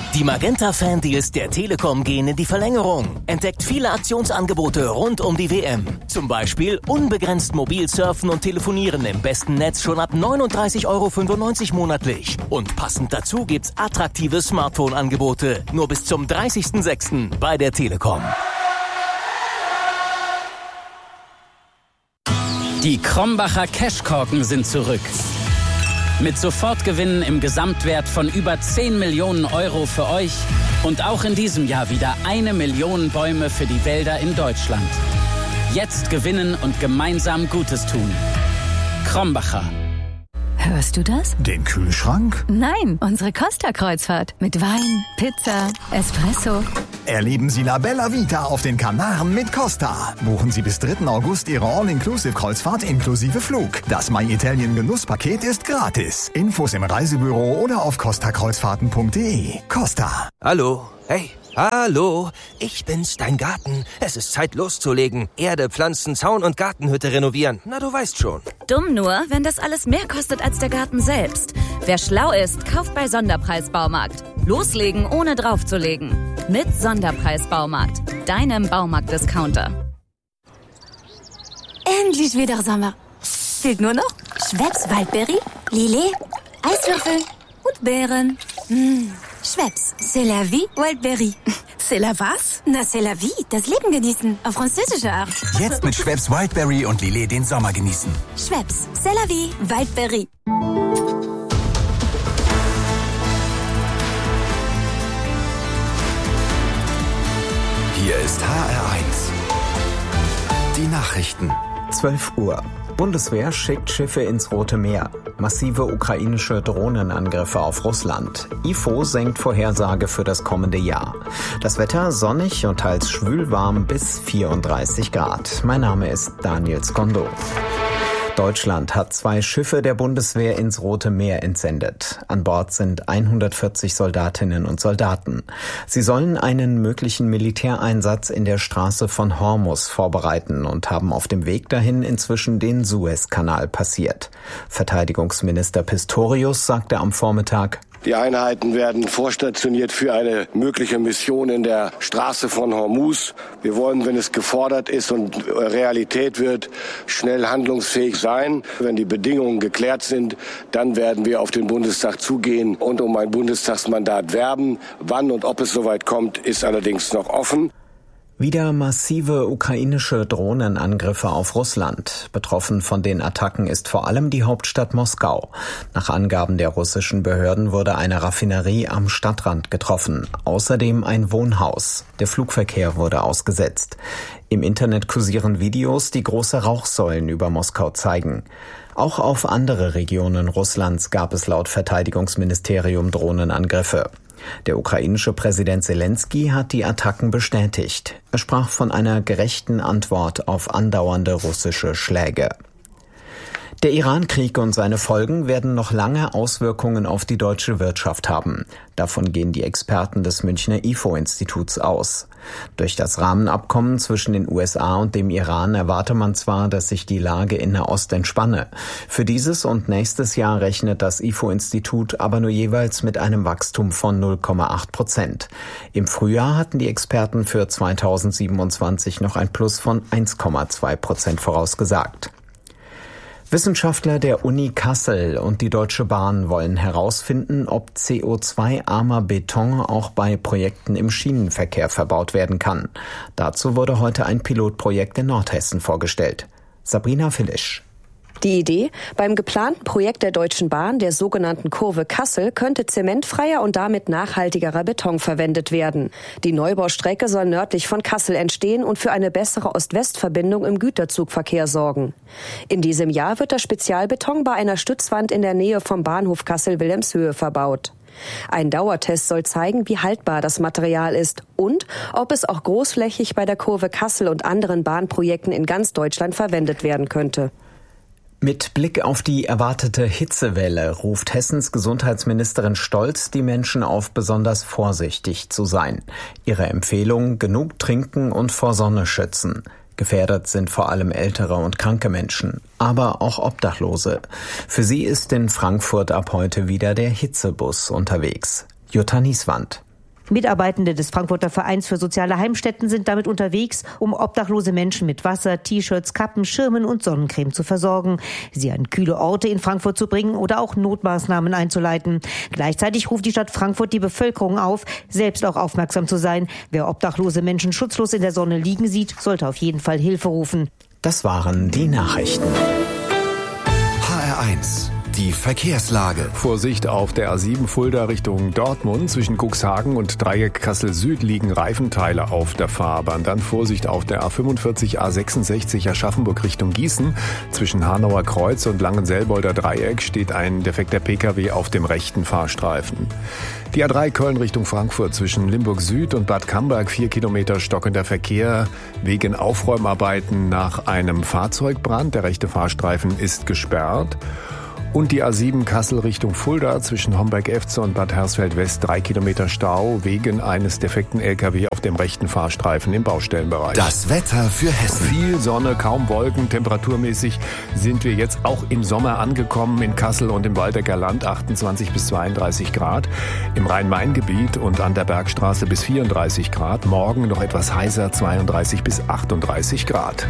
Die Magenta-Fan-Deals der Telekom gehen in die Verlängerung. Entdeckt viele Aktionsangebote rund um die WM. Zum Beispiel unbegrenzt mobil surfen und telefonieren im besten Netz schon ab 39,95 € monatlich. Und passend dazu gibt's attraktive Smartphone-Angebote. Nur bis zum 30.06. bei der Telekom. Die Krombacher Cashkorken sind zurück. Mit Sofortgewinnen im Gesamtwert von über 10 Millionen € für euch und auch in diesem Jahr wieder 1 Million Bäume für die Wälder in Deutschland. Jetzt gewinnen und gemeinsam Gutes tun. Krombacher. Hörst du das? Den Kühlschrank? Nein, unsere Costa-Kreuzfahrt. Mit Wein, Pizza, Espresso. Erleben Sie La Bella Vita auf den Kanaren mit Costa. Buchen Sie bis 3. August Ihre All-Inclusive-Kreuzfahrt inklusive Flug. Das My Italien Genusspaket ist gratis. Infos im Reisebüro oder auf costakreuzfahrten.de. Costa. Hallo, hey. Hallo, ich bin's, dein Garten. Es ist Zeit loszulegen. Erde, Pflanzen, Zaun und Gartenhütte renovieren. Na, du weißt schon. Dumm nur, wenn das alles mehr kostet als der Garten selbst. Wer schlau ist, kauft bei Sonderpreis-Baumarkt. Loslegen, ohne draufzulegen. Mit Sonderpreis-Baumarkt. Deinem Baumarkt-Discounter. Endlich wieder Sommer. Fehlt nur noch Schweppes Waldberry, Lillet, Eiswürfel und Beeren. Schweppes, c'est la vie, Wildberry. C'est la was? Na, c'est la vie, das Leben genießen, auf französische Art. Jetzt mit Schweppes Wildberry und Lillet den Sommer genießen. Schweppes, c'est la vie, Wildberry. Hier ist HR1. Die Nachrichten. 12 Uhr. Bundeswehr schickt Schiffe ins Rote Meer. Massive ukrainische Drohnenangriffe auf Russland. IFO senkt Vorhersage für das kommende Jahr. Das Wetter sonnig und teils schwülwarm bis 34 Grad. Mein Name ist Daniel Skondo. Deutschland hat 2 Schiffe der Bundeswehr ins Rote Meer entsendet. An Bord sind 140 Soldatinnen und Soldaten. Sie sollen einen möglichen Militäreinsatz in der Straße von Hormuz vorbereiten und haben auf dem Weg dahin inzwischen den Suezkanal passiert. Verteidigungsminister Pistorius sagte am Vormittag: Die Einheiten werden vorstationiert für eine mögliche Mission in der Straße von Hormuz. Wir wollen, wenn es gefordert ist und Realität wird, schnell handlungsfähig sein. Wenn die Bedingungen geklärt sind, dann werden wir auf den Bundestag zugehen und um ein Bundestagsmandat werben. Wann und ob es soweit kommt, ist allerdings noch offen. Wieder massive ukrainische Drohnenangriffe auf Russland. Betroffen von den Attacken ist vor allem die Hauptstadt Moskau. Nach Angaben der russischen Behörden wurde eine Raffinerie am Stadtrand getroffen. Außerdem ein Wohnhaus. Der Flugverkehr wurde ausgesetzt. Im Internet kursieren Videos, die große Rauchsäulen über Moskau zeigen. Auch auf andere Regionen Russlands gab es laut Verteidigungsministerium Drohnenangriffe. Der ukrainische Präsident Selensky hat die Attacken bestätigt. Er sprach von einer gerechten Antwort auf andauernde russische Schläge. Der Iran-Krieg und seine Folgen werden noch lange Auswirkungen auf die deutsche Wirtschaft haben. Davon gehen die Experten des Münchner IFO-Instituts aus. Durch das Rahmenabkommen zwischen den USA und dem Iran erwarte man zwar, dass sich die Lage in Nahost entspanne. Für dieses und nächstes Jahr rechnet das IFO-Institut aber nur jeweils mit einem Wachstum von 0,8%. Im Frühjahr hatten die Experten für 2027 noch ein Plus von 1,2% vorausgesagt. Wissenschaftler der Uni Kassel und die Deutsche Bahn wollen herausfinden, ob CO2-armer Beton auch bei Projekten im Schienenverkehr verbaut werden kann. Dazu wurde heute ein Pilotprojekt in Nordhessen vorgestellt. Sabrina Filisch. Die Idee: Beim geplanten Projekt der Deutschen Bahn, der sogenannten Kurve Kassel, könnte zementfreier und damit nachhaltigerer Beton verwendet werden. Die Neubaustrecke soll nördlich von Kassel entstehen und für eine bessere Ost-West-Verbindung im Güterzugverkehr sorgen. In diesem Jahr wird der Spezialbeton bei einer Stützwand in der Nähe vom Bahnhof Kassel-Wilhelmshöhe verbaut. Ein Dauertest soll zeigen, wie haltbar das Material ist und ob es auch großflächig bei der Kurve Kassel und anderen Bahnprojekten in ganz Deutschland verwendet werden könnte. Mit Blick auf die erwartete Hitzewelle ruft Hessens Gesundheitsministerin Stolz die Menschen auf, besonders vorsichtig zu sein. Ihre Empfehlung: genug trinken und vor Sonne schützen. Gefährdet sind vor allem ältere und kranke Menschen, aber auch Obdachlose. Für sie ist in Frankfurt ab heute wieder der Hitzebus unterwegs. Jutta Nieswand. Mitarbeitende des Frankfurter Vereins für soziale Heimstätten sind damit unterwegs, um obdachlose Menschen mit Wasser, T-Shirts, Kappen, Schirmen und Sonnencreme zu versorgen, sie an kühle Orte in Frankfurt zu bringen oder auch Notmaßnahmen einzuleiten. Gleichzeitig ruft die Stadt Frankfurt die Bevölkerung auf, selbst auch aufmerksam zu sein. Wer obdachlose Menschen schutzlos in der Sonne liegen sieht, sollte auf jeden Fall Hilfe rufen. Das waren die Nachrichten. HR1, die Verkehrslage. Vorsicht auf der A7 Fulda Richtung Dortmund. Zwischen Cuxhagen und Dreieck Kassel Süd liegen Reifenteile auf der Fahrbahn. Dann Vorsicht auf der A45 A66 Aschaffenburg Richtung Gießen. Zwischen Hanauer Kreuz und Langenselbolder Dreieck steht ein defekter Pkw auf dem rechten Fahrstreifen. Die A3 Köln Richtung Frankfurt zwischen Limburg Süd und Bad Camberg 4 Kilometer stockender Verkehr wegen Aufräumarbeiten nach einem Fahrzeugbrand. Der rechte Fahrstreifen ist gesperrt. Und die A7 Kassel Richtung Fulda zwischen Homberg-Efze und Bad Hersfeld-West 3 Kilometer Stau wegen eines defekten LKW auf dem rechten Fahrstreifen im Baustellenbereich. Das Wetter für Hessen. Viel Sonne, kaum Wolken. Temperaturmäßig sind wir jetzt auch im Sommer angekommen. In Kassel und im Waldecker Land 28 bis 32 Grad. Im Rhein-Main-Gebiet und an der Bergstraße bis 34 Grad. Morgen noch etwas heißer, 32 bis 38 Grad.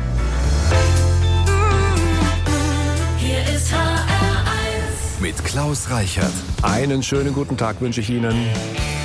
Hier ist mit Klaus Reichert. Einen schönen guten Tag wünsche ich Ihnen.